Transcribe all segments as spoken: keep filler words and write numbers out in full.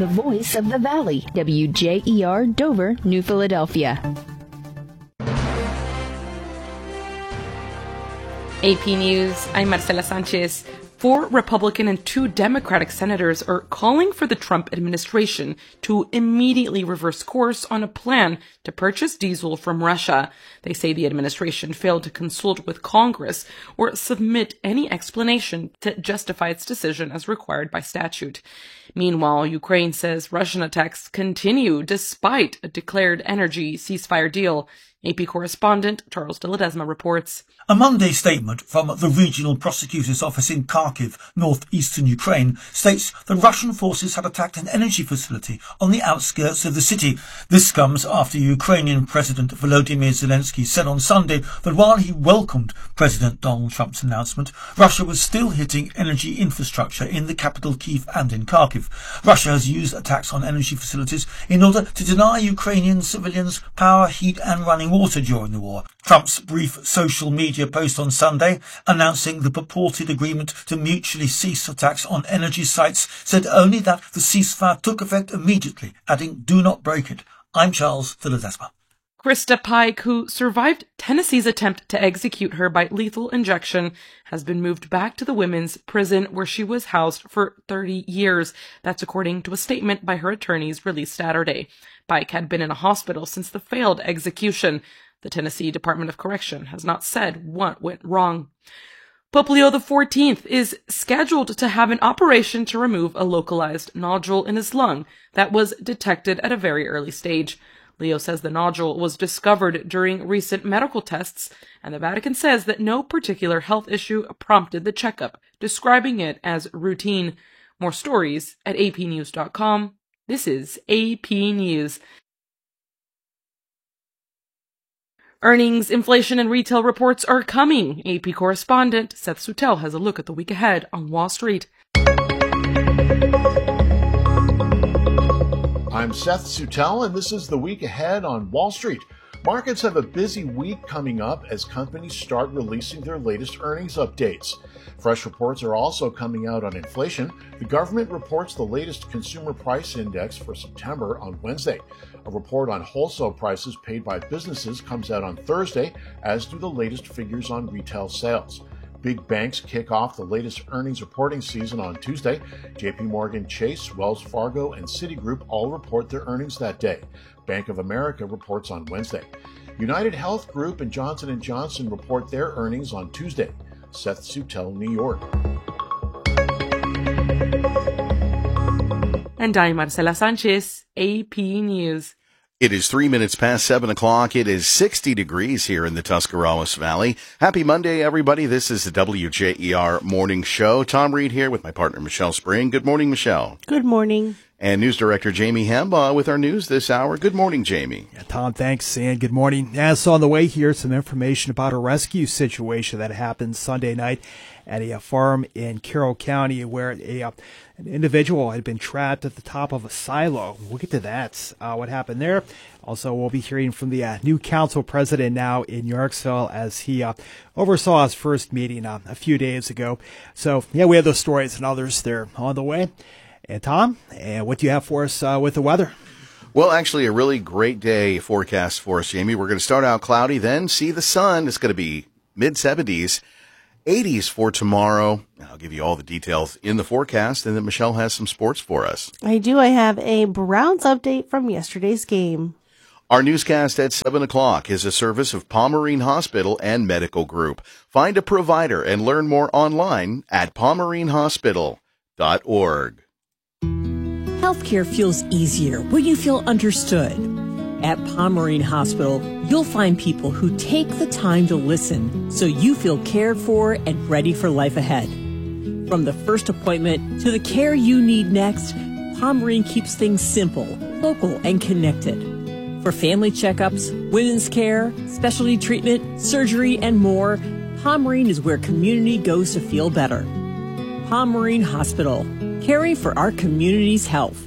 the voice of the Valley, W J E R Dover, New Philadelphia. A P News, I'm Marcela Sanchez. Four Republican and two Democratic senators are calling for the Trump administration to immediately reverse course on a plan to purchase diesel from Russia. They say the administration failed to consult with Congress or submit any explanation to justify its decision as required by statute. Meanwhile, Ukraine says Russian attacks continue despite a declared energy ceasefire deal. A P correspondent Charles de Ledesma reports. A Monday statement from the Regional Prosecutor's Office in Kharkiv, northeastern Ukraine, states the Russian forces had attacked an energy facility on the outskirts of the city. This comes after Ukrainian President Volodymyr Zelensky said on Sunday that while he welcomed President Donald Trump's announcement, Russia was still hitting energy infrastructure in the capital Kyiv and in Kharkiv. Russia has used attacks on energy facilities in order to deny Ukrainian civilians power, heat and running water during the war. Trump's brief social media post on Sunday announcing the purported agreement to mutually cease attacks on energy sites said only that the ceasefire took effect immediately, adding, "Do not break it." I'm Charles de Ledesma. Krista Pike, who survived Tennessee's attempt to execute her by lethal injection, has been moved back to the women's prison where she was housed for thirty years. That's according to a statement by her attorneys released Saturday. Pike had been in a hospital since the failed execution. The Tennessee Department of Correction has not said what went wrong. Pope Leo the fourteenth is scheduled to have an operation to remove a localized nodule in his lung that was detected at a very early stage. Leo says the nodule was discovered during recent medical tests, and the Vatican says that no particular health issue prompted the checkup, describing it as routine. More stories at A P news dot com. This is A P News. Earnings, inflation, and retail reports are coming. A P correspondent Seth Sutel has a look at the week ahead on Wall Street. I'm Seth Sutel, and this is the week ahead on Wall Street. Markets have a busy week coming up as companies start releasing their latest earnings updates. Fresh reports are also coming out on inflation. The government reports the latest consumer price index for September on Wednesday. A report on wholesale prices paid by businesses comes out on Thursday, as do the latest figures on retail sales. Big banks kick off the latest earnings reporting season on Tuesday. J P Morgan Chase, Wells Fargo, and Citigroup all report their earnings that day. Bank of America reports on Wednesday. United Health Group and Johnson and Johnson report their earnings on Tuesday. Seth Sutel, New York. And I'm Marcela Sanchez, A P News. It is three minutes past seven o'clock. It is sixty degrees here in the Tuscarawas Valley. Happy Monday, everybody. This is the W J E R Morning Show. Tom Reed here with my partner, Michelle Spring. Good morning, Michelle. Good morning. And News Director Jamie Hemba with our news this hour. Good morning, Jamie. Yeah, Tom, thanks, and good morning. Yeah, so on the way here, some information about a rescue situation that happened Sunday night at a farm in Carroll County where a uh, an individual had been trapped at the top of a silo. We'll get to that, uh, what happened there. Also, we'll be hearing from the uh, new council president now in Yorksville as he uh, oversaw his first meeting uh, a few days ago. So, yeah, we have those stories and others. They're on the way. And Tom, and what do you have for us uh, with the weather? Well, actually, a really great day forecast for us, Jamie. We're going to start out cloudy, then see the sun. It's going to be mid seventies, eighties for tomorrow. I'll give you all the details in the forecast, and then Michelle has some sports for us. I do. I have a Browns update from yesterday's game. Our newscast at seven o'clock is a service of Pomerene Hospital and Medical Group. Find a provider and learn more online at pomerene hospital dot org. Healthcare feels easier when you feel understood. At Pomerene Hospital, you'll find people who take the time to listen so you feel cared for and ready for life ahead. From the first appointment to the care you need next, Pomerene keeps things simple, local, and connected. For family checkups, women's care, specialty treatment, surgery, and more, Pomerene is where community goes to feel better. Pomerene Hospital, caring for our community's health.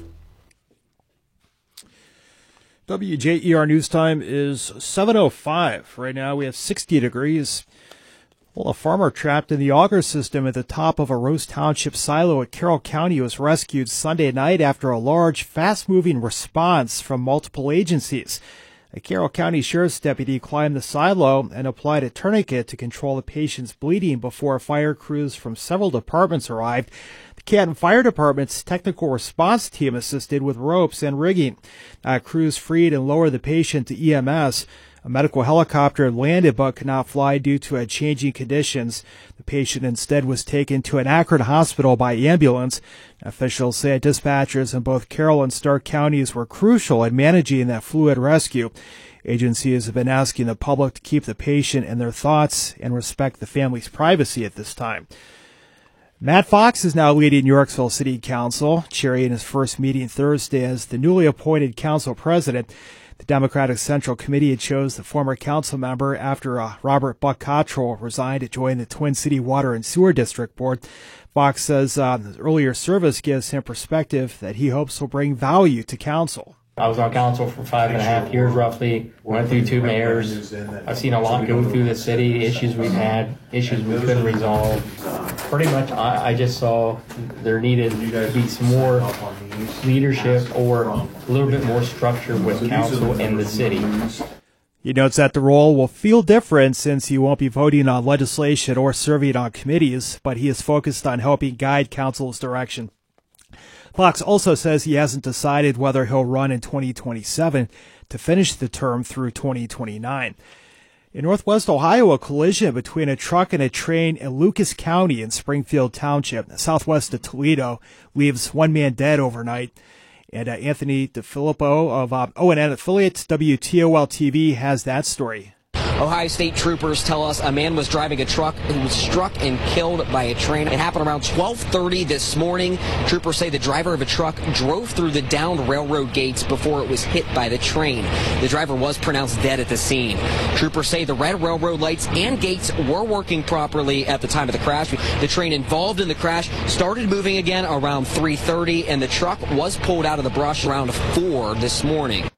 W J E R News Time is seven oh five. Right now we have sixty degrees. Well, a farmer trapped in the auger system at the top of a Rose Township silo at Carroll County was rescued Sunday night after a large, fast-moving response from multiple agencies. A Carroll County Sheriff's deputy climbed the silo and applied a tourniquet to control the patient's bleeding before fire crews from several departments arrived. The Canton Fire Department's technical response team assisted with ropes and rigging. Uh, crews freed and lowered the patient to E M S. A medical helicopter landed but could not fly due to changing conditions. The patient instead was taken to an Akron hospital by ambulance. Officials say dispatchers in both Carroll and Stark counties were crucial in managing that fluid rescue. Agencies have been asking the public to keep the patient in their thoughts and respect the family's privacy at this time. Matt Fox is now leading Yorksville City Council, chairing his first meeting Thursday as the newly appointed council president. The Democratic Central Committee had chose the former council member after uh, Robert Buck Cottrell resigned to join the Twin City Water and Sewer District Board. Fox says uh, his earlier service gives him perspective that he hopes will bring value to council. I was on council for five and a half years roughly, went through two mayors. I've seen a lot go through the city, issues we've had, issues we couldn't resolve. Pretty much I, I just saw there needed to be some more leadership or a little bit more structure with council and the city. He notes that the role will feel different since he won't be voting on legislation or serving on committees, but he is focused on helping guide council's direction. Fox also says he hasn't decided whether he'll run in twenty twenty-seven to finish the term through twenty twenty-nine. In Northwest Ohio, a collision between a truck and a train in Lucas County in Springfield Township, southwest of Toledo, leaves one man dead overnight. And uh, Anthony DeFilippo of uh, O N N affiliate W T O L T V has that story. Ohio State troopers tell us a man was driving a truck who was struck and killed by a train. It happened around twelve thirty this morning. Troopers say the driver of a truck drove through the downed railroad gates before it was hit by the train. The driver was pronounced dead at the scene. Troopers say the red railroad lights and gates were working properly at the time of the crash. The train involved in the crash started moving again around three thirty, and the truck was pulled out of the brush around four this morning.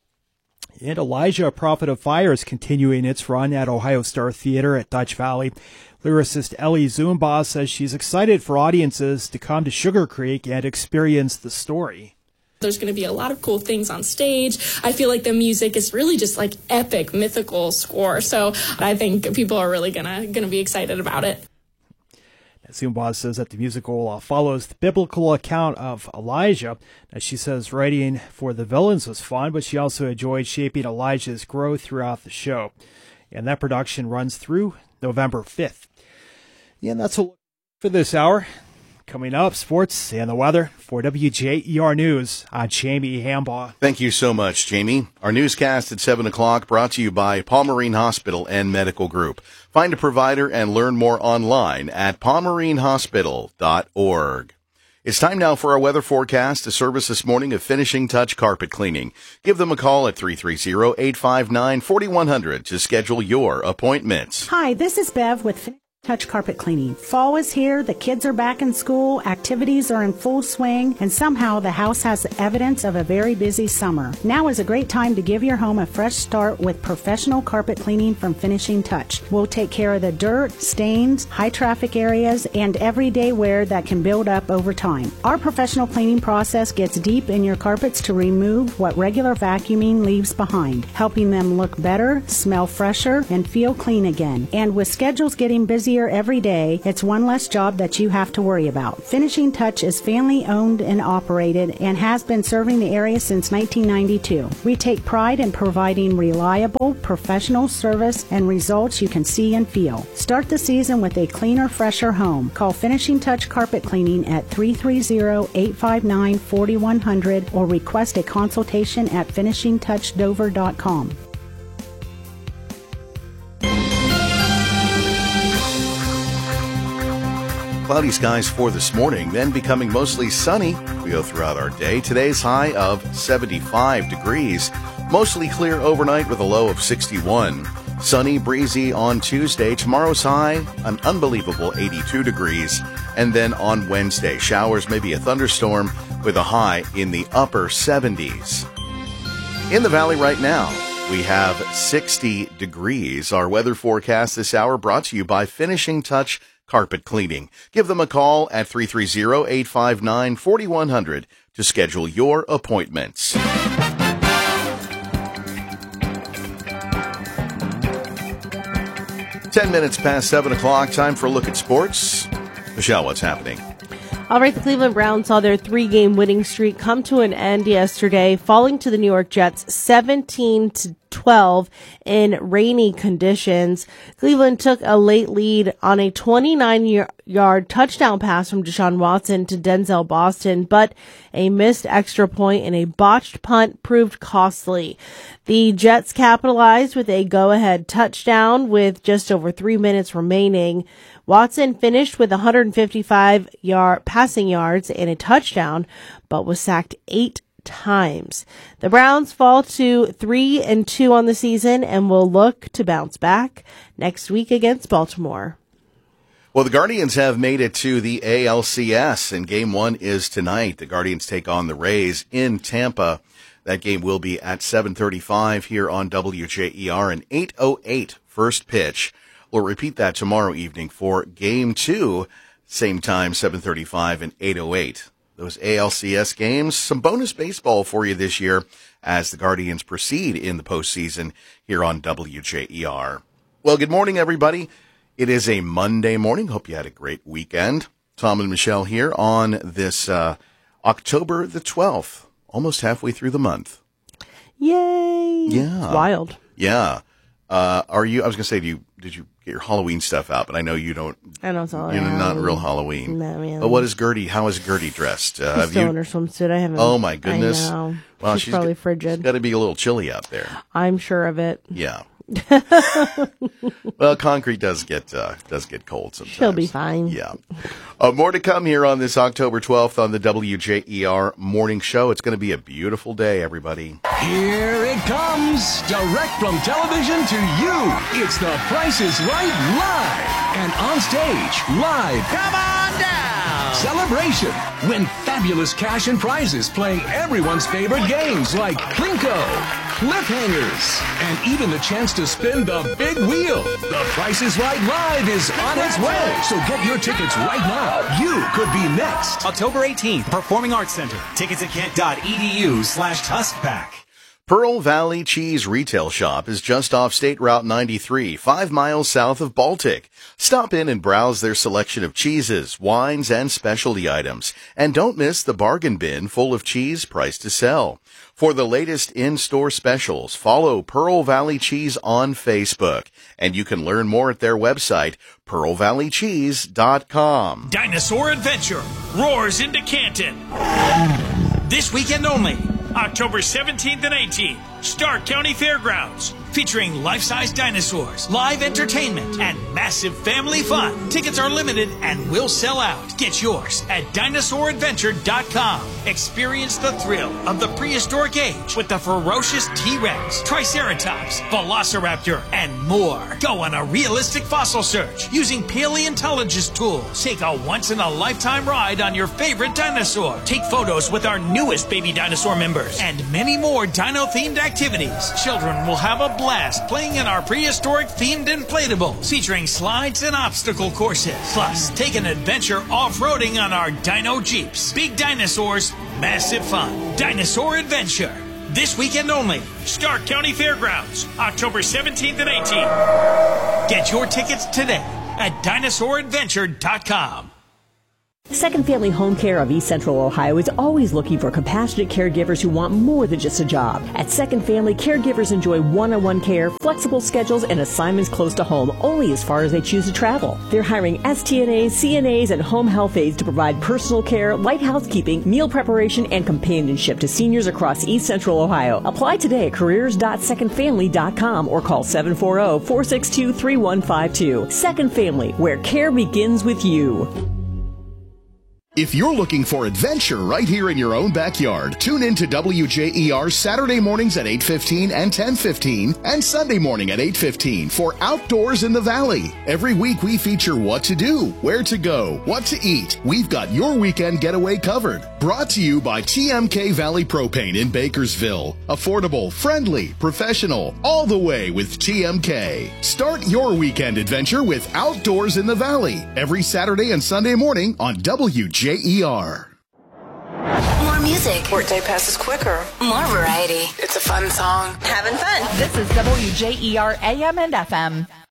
And Elijah, Prophet of Fire, is continuing its run at Ohio Star Theater at Dutch Valley. Lyricist Ellie Zumba says she's excited for audiences to come to Sugar Creek and experience the story. There's going to be a lot of cool things on stage. I feel like the music is really just like epic, mythical score. So I think people are really going to going to be excited about it. Zumba says that the musical uh, follows the biblical account of Elijah. As she says, writing for the villains was fun, but she also enjoyed shaping Elijah's growth throughout the show. And that production runs through November fifth. Yeah, and that's a look for this hour. Coming up, sports and the weather. For W J E R News, I'm Jamie Hambaugh. Thank you so much, Jamie. Our newscast at seven o'clock brought to you by Palmerine Hospital and Medical Group. Find a provider and learn more online at palmerine hospital dot org. It's time now for our weather forecast, a service this morning of Finishing Touch Carpet Cleaning. Give them a call at three three zero, eight five nine, four one zero zero to schedule your appointments. Hi, this is Bev with Finishing Touch Carpet Cleaning. Fall is here, the kids are back in school, activities are in full swing, and somehow the house has evidence of a very busy summer. Now is a great time to give your home a fresh start with professional carpet cleaning from Finishing Touch. We'll take care of the dirt, stains, high traffic areas, and everyday wear that can build up over time. Our professional cleaning process gets deep in your carpets to remove what regular vacuuming leaves behind, helping them look better, smell fresher, and feel clean again. And with schedules getting busier every day, it's one less job that you have to worry about. Finishing Touch is family owned and operated and has been serving the area since nineteen ninety-two. We take pride in providing reliable, professional service and results you can see and feel. Start the season with a cleaner, fresher home. Call Finishing Touch Carpet Cleaning at three three zero, eight five nine, four one zero zero or request a consultation at finishing touch dover dot com. Cloudy skies for this morning, then becoming mostly sunny. We go throughout our day. Today's high of seventy-five degrees. Mostly clear overnight with a low of sixty-one. Sunny, breezy on Tuesday. Tomorrow's high, an unbelievable eighty-two degrees. And then on Wednesday, showers, maybe a thunderstorm with a high in the upper seventies. In the valley right now, We have sixty degrees. Our weather forecast this hour brought to you by Finishing Touch Carpet Cleaning. Give them a call at three three zero, eight five nine, four one zero zero to schedule your appointments. Ten minutes past seven o'clock. Time for a look at sports. Michelle, what's happening? All right, the Cleveland Browns saw their three-game winning streak come to an end yesterday, falling to the New York Jets seventeen to twelve in rainy conditions. Cleveland took a late lead on a twenty-nine-yard touchdown pass from Deshaun Watson to Denzel Boston, but a missed extra point and a botched punt proved costly. The Jets capitalized with a go-ahead touchdown with just over three minutes remaining. Watson finished with one hundred fifty-five yard passing yards and a touchdown, but was sacked eight times. The Browns fall to three and two on the season and will look to bounce back next week against Baltimore. Well, the Guardians have made it to the A L C S, and game one is tonight. The Guardians take on the Rays in Tampa. That game will be at seven thirty-five here on W J E R, an eight oh eight first pitch. We'll repeat that tomorrow evening for game two, same time, seven thirty-five and eight oh eight. Those A L C S games, some bonus baseball for you this year as the Guardians proceed in the postseason here on W J E R. Well, good morning, everybody. It is a Monday morning. Hope you had a great weekend. Tom and Michelle here on this uh, October the twelfth, almost halfway through the month. Yay! Yeah. It's wild. Yeah. Uh, are you, I was going to say, do you, did you get your Halloween stuff out? But I know you don't. I know it's all You're not real Halloween. No, man. But what is Gertie? How is Gertie dressed? Uh, She's have still you, in her swimsuit. I haven't. Oh, my goodness. I know. Well, she's, she's probably got, frigid. It's got to be a little chilly out there. I'm sure of it. Yeah. Well, concrete does get uh, does get cold sometimes. She'll be fine. Yeah. Uh, more to come here on this October twelfth on the W J E R Morning Show. It's going to be a beautiful day, everybody. Here it comes, direct from television to you. It's The Price is Right Live. And on stage, live. Come on down. Celebration. Win fabulous cash and prizes playing everyone's favorite games like Plinko, Cliffhangers, and even the chance to spin the big wheel. The Price is Right Live is on its way. So get your tickets right now. You could be next. October eighteenth, Performing Arts Center. Tickets at kent.edu slash Tuskpack. Pearl Valley Cheese Retail Shop is just off State Route ninety-three, five miles south of Baltic. Stop in and browse their selection of cheeses, wines, and specialty items. And don't miss the bargain bin full of cheese priced to sell. For the latest in-store specials, follow Pearl Valley Cheese on Facebook. And you can learn more at their website, pearl valley cheese dot com. Dinosaur Adventure roars into Canton. This weekend only. October seventeenth and eighteenth, Stark County Fairgrounds, featuring life-size dinosaurs, live entertainment, and massive family fun. Tickets are limited and will sell out. Get yours at dinosaur adventure dot com. Experience the thrill of the prehistoric age with the ferocious T-Rex, Triceratops, Velociraptor, and more. Go on a realistic fossil search using paleontologist tools. Take a once-in-a-lifetime ride on your favorite dinosaur. Take photos with our newest baby dinosaur members. And many more dino-themed activities. Children will have a blast playing in our prehistoric-themed inflatables, featuring slides and obstacle courses. Plus, take an adventure off-roading on our Dino Jeeps. Big dinosaurs, massive fun. Dinosaur Adventure. This weekend only. Stark County Fairgrounds, October seventeenth and eighteenth. Get your tickets today at dinosaur adventure dot com. Second Family Home Care of East Central Ohio is always looking for compassionate caregivers who want more than just a job. At Second Family, caregivers enjoy one-on-one care, flexible schedules, and assignments close to home, only as far as they choose to travel. They're hiring S T N As, C N As, and home health aides to provide personal care, light housekeeping, meal preparation, and companionship to seniors across East Central Ohio. Apply today at careers dot second family dot com or call seven four zero, four six two, three one five two. Second Family, where care begins with you. If you're looking for adventure right here in your own backyard, tune in to W J E R Saturday mornings at eight fifteen and ten fifteen and Sunday morning at eight fifteen for Outdoors in the Valley. Every week we feature what to do, where to go, what to eat. We've got your weekend getaway covered. Brought to you by T M K Valley Propane in Bakersville. Affordable, friendly, professional, all the way with T M K. Start your weekend adventure with Outdoors in the Valley every Saturday and Sunday morning on W J E R. More music. Workday passes quicker. More variety. It's a fun song. Having fun. This is W J E R A M and F M.